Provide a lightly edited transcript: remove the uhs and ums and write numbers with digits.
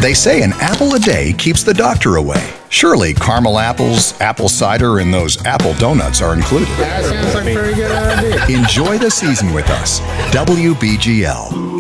They say an apple a day keeps the doctor away. Surely caramel apples, apple cider, and those apple donuts are included. That sounds like a very good idea. Enjoy the season with us. WBGL.